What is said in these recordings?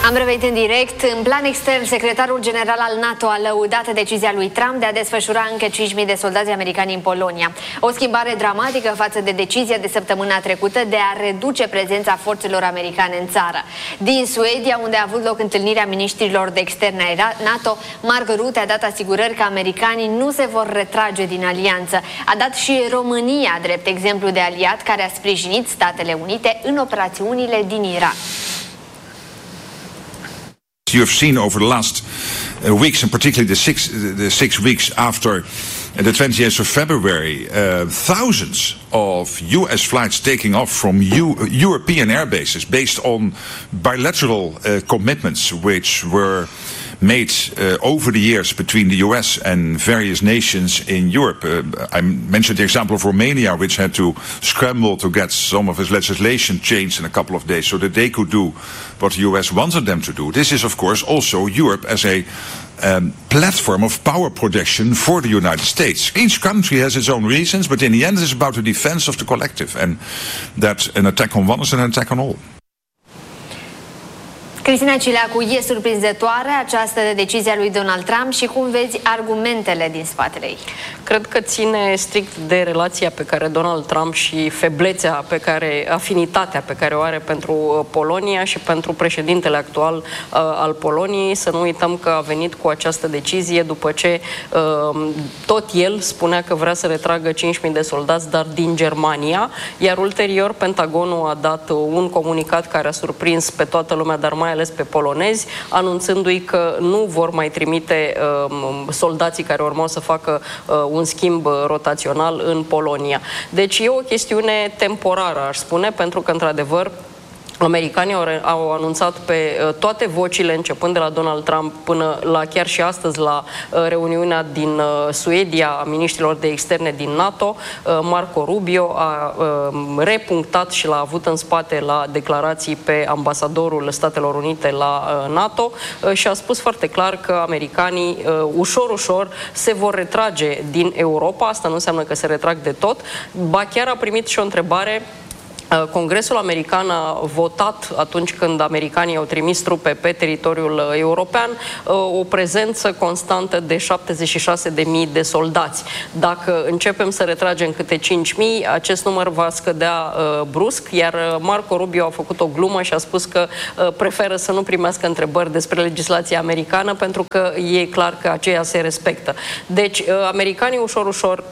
Am revenit în direct. În plan extern, secretarul general al NATO a lăudat decizia lui Trump de a desfășura încă 5.000 de soldați americani în Polonia. O schimbare dramatică față de decizia de săptămâna trecută de a reduce prezența forțelor americane în țară. Din Suedia, unde a avut loc întâlnirea miniștrilor de externe ai NATO, Mark Rutte a dat asigurări că americanii nu se vor retrage din alianță. A dat și România drept exemplu de aliat care a sprijinit Statele Unite în operațiunile din Irak. You have seen over the last weeks, and particularly the six weeks after the 28th of February, thousands of U.S. flights taking off from European air bases based on bilateral commitments which were made over the years between the US and various nations in Europe. I mentioned the example of Romania, which had to scramble to get some of its legislation changed in a couple of days so that they could do what the US wanted them to do. This is, of course, also Europe as a platform of power projection for the United States. Each country has its own reasons, but in the end it's about the defense of the collective, and that an attack on one is an attack on all. Cristina Cileacu, e surprinzătoare această decizie a lui Donald Trump și cum vezi argumentele din spatele ei? Cred că ține strict de relația pe care Donald Trump și feblețea afinitatea pe care o are pentru Polonia și pentru președintele actual al Poloniei. Să nu uităm că a venit cu această decizie după ce tot el spunea că vrea să retragă 5.000 de soldați, dar din Germania, iar ulterior Pentagonul a dat un comunicat care a surprins pe toată lumea, dar mai ales pe polonezi, anunțându-i că nu vor mai trimite soldații care urmau să facă un schimb rotațional în Polonia. Deci e o chestiune temporară, aș spune, pentru că, într-adevăr, americanii au anunțat pe toate vocile, începând de la Donald Trump până la chiar și astăzi la reuniunea din Suedia a miniștrilor de externe din NATO. Marco Rubio a repunctat și l-a avut în spate la declarații pe ambasadorul Statelor Unite la NATO și a spus foarte clar că americanii ușor, ușor se vor retrage din Europa. Asta nu înseamnă că se retrag de tot. Ba chiar a primit și o întrebare. Congresul american a votat atunci când americanii au trimis trupe pe teritoriul european o prezență constantă de 76.000 de soldați. Dacă începem să retragem câte 5.000, acest număr va scădea brusc, iar Marco Rubio a făcut o glumă și a spus că preferă să nu primească întrebări despre legislația americană pentru că e clar că aceea se respectă. Deci, americanii ușor, ușor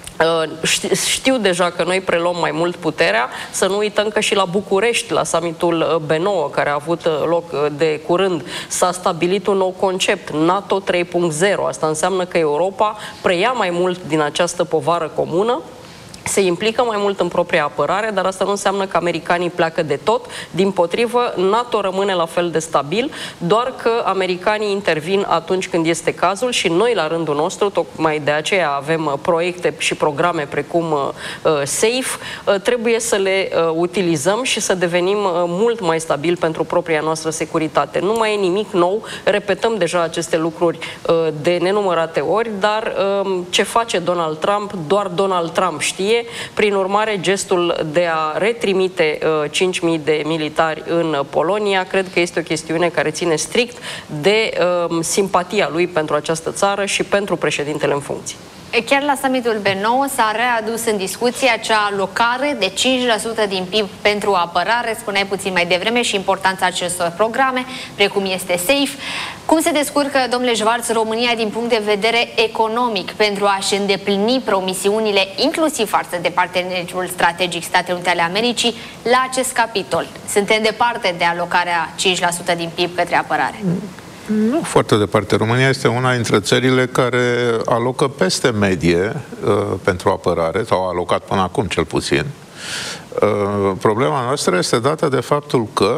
știu deja că noi preluăm mai mult puterea. Să nu uităm că și la București, la summitul B9 care a avut loc de curând, s-a stabilit un nou concept, NATO 3.0. Asta înseamnă că Europa preia mai mult din această povară comună, se implică mai mult în propria apărare, dar asta nu înseamnă că americanii pleacă de tot. Dimpotrivă, NATO rămâne la fel de stabil, doar că americanii intervin atunci când este cazul și noi, la rândul nostru, tocmai de aceea avem proiecte și programe precum SAFE, trebuie să le utilizăm și să devenim mult mai stabili pentru propria noastră securitate. Nu mai e nimic nou, repetăm deja aceste lucruri de nenumărate ori, dar ce face Donald Trump, doar Donald Trump știe. Prin urmare, gestul de a retrimite 5.000 de militari în Polonia, cred că este o chestiune care ține strict de simpatia lui pentru această țară și pentru președintele în funcție. Chiar la summitul B9 s-a readus în discuție acea alocare de 5% din PIB pentru apărare, spuneai puțin mai devreme, și importanța acestor programe, precum este SAFE. Cum se descurcă, domnule Schwarz, România din punct de vedere economic pentru a-și îndeplini promisiunile, inclusiv față de partenerul strategic Statele Unite ale Americii, la acest capitol? Suntem departe de alocarea 5% din PIB către apărare. Nu foarte departe. România este una dintre țările care alocă peste medie pentru apărare, sau a alocat până acum cel puțin. Problema noastră este dată de faptul că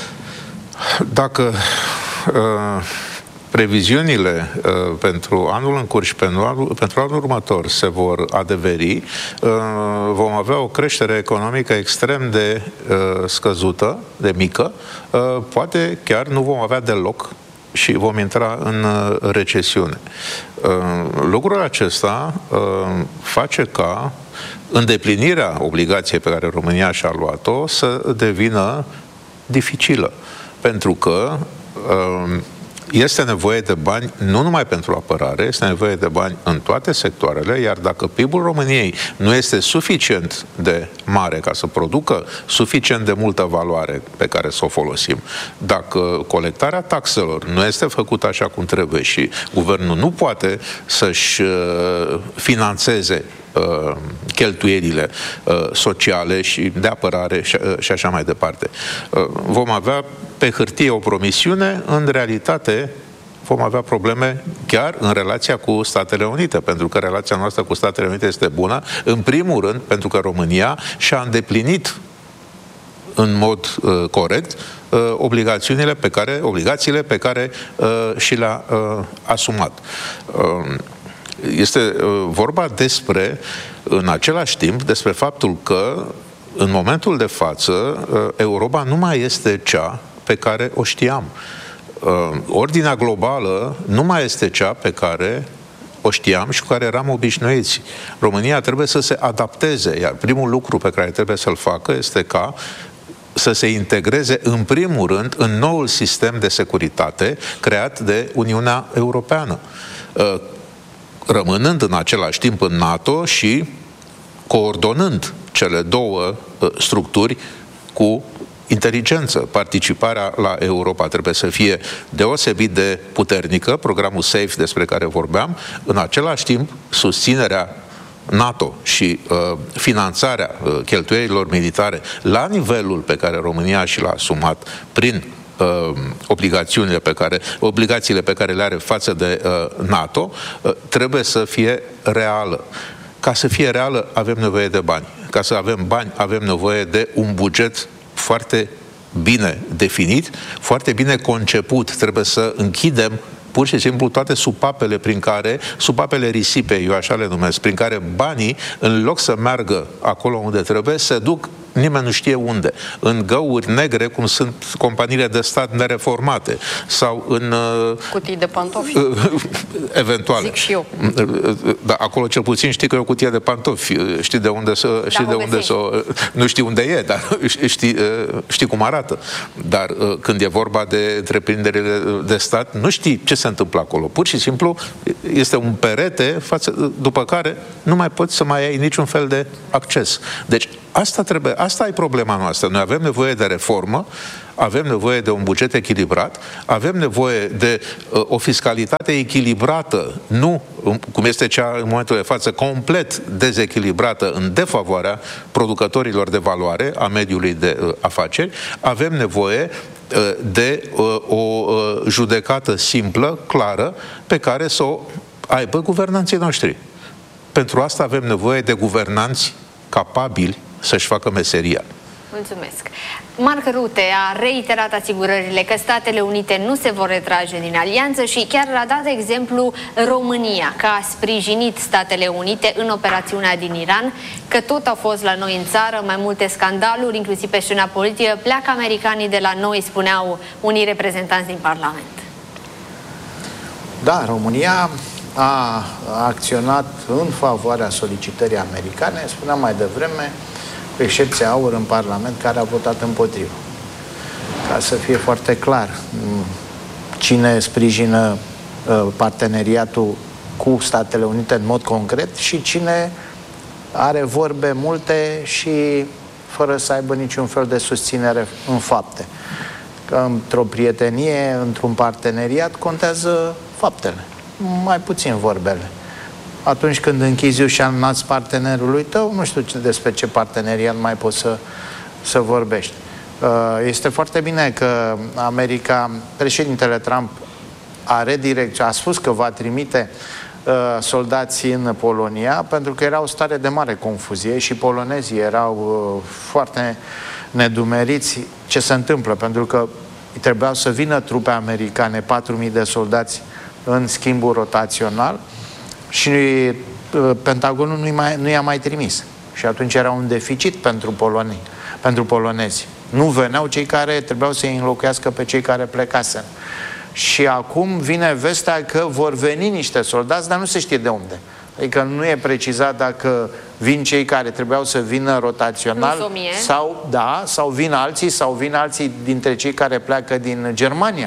dacă previziunile pentru anul în curs și pentru anul următor se vor adeveri, vom avea o creștere economică extrem de scăzută, de mică, poate chiar nu vom avea deloc și vom intra în recesiune. Lucrul acesta face ca îndeplinirea obligației pe care România și-a luat-o să devină dificilă. Pentru că Este nevoie de bani nu numai pentru apărare, este nevoie de bani în toate sectoarele, iar dacă PIB-ul României nu este suficient de mare ca să producă suficient de multă valoare pe care să o folosim, dacă colectarea taxelor nu este făcută așa cum trebuie și guvernul nu poate să-și finanțeze cheltuielile sociale și de apărare și așa mai departe. Vom avea pe hârtie o promisiune, în realitate vom avea probleme chiar în relația cu Statele Unite, pentru că relația noastră cu Statele Unite este bună, în primul rând pentru că România și-a îndeplinit în mod corect obligațiile pe care și le-a asumat. Este vorba despre, în același timp, despre faptul că în momentul de față Europa nu mai este cea pe care o știam. Ordinea globală nu mai este cea pe care o știam și cu care eram obișnuiți. România trebuie să se adapteze, iar primul lucru pe care trebuie să-l facă este ca să se integreze în primul rând în noul sistem de securitate creat de Uniunea Europeană, rămânând în același timp în NATO și coordonând cele două structuri cu inteligență. Participarea la Europa trebuie să fie deosebit de puternică, programul SAFE despre care vorbeam, în același timp susținerea NATO și finanțarea cheltuielilor militare la nivelul pe care România și l-a asumat prin obligațiile pe care le are față de NATO, trebuie să fie reală. Ca să fie reală, avem nevoie de bani. Ca să avem bani, avem nevoie de un buget foarte bine definit, foarte bine conceput. Trebuie să închidem pur și simplu toate supapele risipei, eu așa le numesc, prin care banii, în loc să meargă acolo unde trebuie, se duc nimeni nu știe unde. În găuri negre, cum sunt companiile de stat nereformate, sau în cutii de pantofi. Eventual. Zic și eu. Da, acolo cel puțin știi că e o cutie de pantofi. Știi de unde nu știi unde e, dar știi cum arată. Dar când e vorba de întreprinderile de stat, nu știi ce se întâmplă acolo. Pur și simplu este un perete după care nu mai poți să mai ai niciun fel de acces. Deci asta e problema noastră. Noi avem nevoie de reformă, avem nevoie de un buget echilibrat, avem nevoie de o fiscalitate echilibrată, nu cum este cea în momentul de față, complet dezechilibrată în defavoarea producătorilor de valoare, a mediului de afaceri. Avem nevoie de o judecată simplă, clară, pe care să o aibă guvernanții noștri. Pentru asta avem nevoie de guvernanți capabili să-și facă meseria. Mulțumesc. Mark Rutte a reiterat asigurările că Statele Unite nu se vor retrage din alianță și chiar a dat exemplu România, că a sprijinit Statele Unite în operațiunea din Iran, că tot au fost la noi în țară mai multe scandaluri, inclusiv pe scena politică, pleacă americanii de la noi, spuneau unii reprezentanți din Parlament. Da, România a acționat în favoarea solicitării americane, spuneam mai devreme, cu excepția AUR în Parlament, care a votat împotrivă. Ca să fie foarte clar, cine sprijină parteneriatul cu Statele Unite în mod concret și cine are vorbe multe și fără să aibă niciun fel de susținere în fapte. Că într-o prietenie, într-un parteneriat, contează faptele, mai puțin vorbele. Atunci când închizi ușa în nas partenerului tău, nu știu despre ce parteneriat mai poți să vorbești. Este foarte bine că președintele Trump a spus că va trimite soldați în Polonia, pentru că era o stare de mare confuzie și polonezii erau foarte nedumeriți ce se întâmplă, pentru că trebuiau să vină trupe americane, 4.000 de soldați în schimbul rotațional, și Pentagonul nu i-a mai trimis. Și atunci era un deficit pentru polonezi. Nu veneau cei care trebuiau să-i înlocuiască pe cei care plecaseră. Și acum vine vestea că vor veni niște soldați, dar nu se știe de unde. Adică nu e precizat dacă vin cei care trebuiau să vină rotațional sau vin alții dintre cei care pleacă din Germania.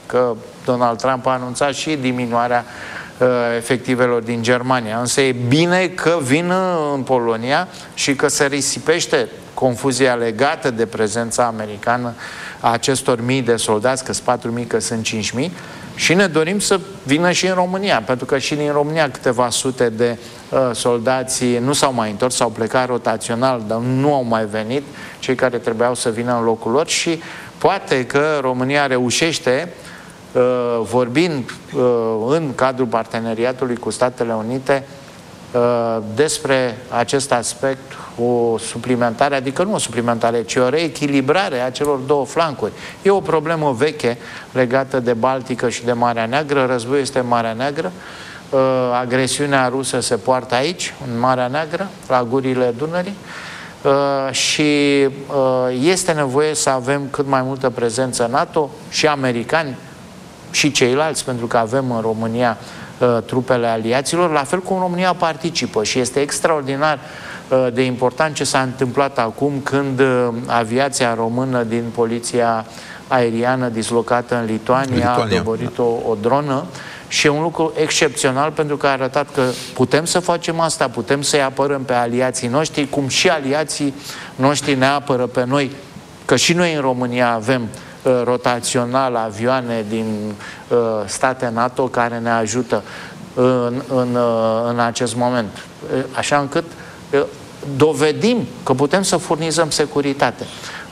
că Donald Trump a anunțat și diminuarea efectivelor din Germania. Însă e bine că vin în Polonia și că se risipește confuzia legată de prezența americană a acestor mii de soldați, că sunt 4.000, că sunt 5.000, și ne dorim să vină și în România, pentru că și din România câteva sute de soldați nu s-au mai întors, s-au plecat rotațional, dar nu au mai venit, cei care trebuiau să vină în locul lor, și poate că România reușește, vorbind în cadrul parteneriatului cu Statele Unite despre acest aspect, o suplimentare, adică nu o suplimentare, ci o reechilibrare a celor două flancuri. E o problemă veche legată de Baltică și de Marea Neagră. Războiul este în Marea Neagră, agresiunea rusă se poartă aici, în Marea Neagră, la gurile Dunării, și este nevoie să avem cât mai multă prezență NATO și americani și ceilalți, pentru că avem în România trupele aliaților, la fel cum România participă, și este extraordinar de important ce s-a întâmplat acum când aviația română din poliția aeriană dislocată în Lituania a doborit o dronă, și e un lucru excepțional pentru că a arătat că putem să facem asta, putem să-i apărăm pe aliații noștri, cum și aliații noștri ne apără pe noi, că și noi în România avem rotațional avioane din state NATO care ne ajută în acest moment. Așa încât dovedim că putem să furnizăm securitate.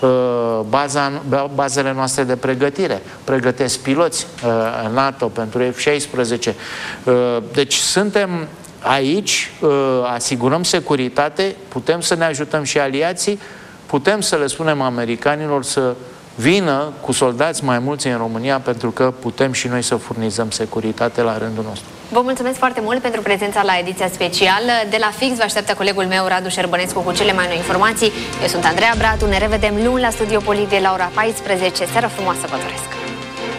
Bazele noastre de pregătire pregătesc piloți NATO pentru F-16. Deci suntem aici, asigurăm securitate, putem să ne ajutăm și aliații, putem să le spunem americanilor să vină cu soldați mai mulți în România, pentru că putem și noi să furnizăm securitate la rândul nostru. Vă mulțumesc foarte mult pentru prezența la ediția specială. De la Fix vă așteaptă colegul meu, Radu Șerbănescu, cu cele mai noi informații. Eu sunt Andreea Bratu, ne revedem luni la Studio Poliție la ora 14. Seară frumoasă vă doresc!